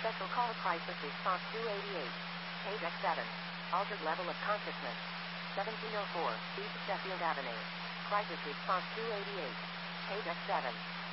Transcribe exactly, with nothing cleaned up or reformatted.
Special call crisis response two eighty-eight. Page X seven. Altered level of consciousness. seventeen oh four, East Sheffield Avenue. Crisis response two eighty-eight. Page X seven.